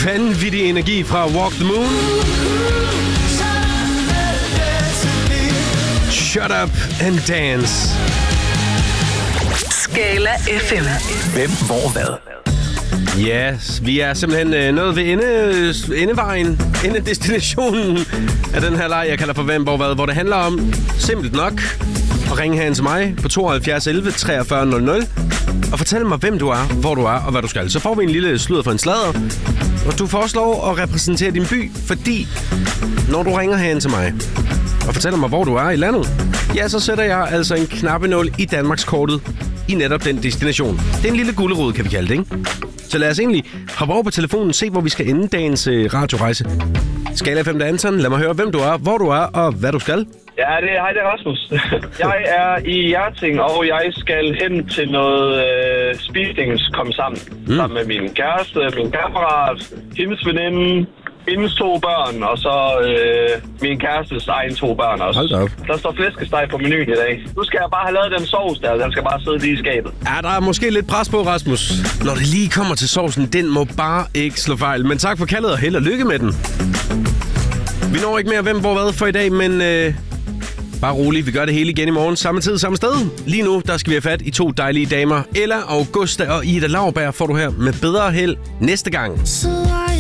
Vanvittig energi fra Walk the Moon. Shut up and dance. Skala FM. Hvem, hvor, hvad? Ja, yes, vi er simpelthen nået ved endevejen, endedestinationen af den her leg, jeg kalder for Hvem, hvor, hvad, hvor det handler om, simpelt nok, at ringe hen til mig på 72 11 43 00 og fortælle mig, hvem du er, hvor du er og hvad du skal. Så får vi en lille sludder for en sladder, og du får lov at repræsentere din by, fordi når du ringer hen til mig og fortæller mig, hvor du er i landet, ja, så sætter jeg altså en knappenål i Danmarkskortet i netop den destination. Det er en lille gulerod, kan vi kalde det, ikke? Så lad os egentlig hoppe over på telefonen og se, hvor vi skal ende dagens radiorejse. Skala 5. Anton, lad mig høre, hvem du er, hvor du er og hvad du skal. Ja, hej, det er Rasmus. Jeg er i Hjerting, og jeg skal hen til noget spisningskomme sammen med min kæreste, min kammerat, hendes veninde, hendes 2 børn, og så min kærestes egen 2 børn også. Hold da op. Der står flæskesteg på menuen i dag. Nu skal jeg bare have lavet den sovs der, den skal bare sidde lige i skabet. Ja, der er måske lidt pres på, Rasmus. Når det lige kommer til sovsen, den må bare ikke slå fejl. Men tak for kaldet, og held og lykke med den. Vi når ikke mere hvem, hvor, hvad for i dag, men bare rolig, vi gør det hele igen i morgen. Samme tid, samme sted. Lige nu, der skal vi have fat i 2 dejlige damer. Ella Augusta og Ida Lauberg får du her med bedre held næste gang.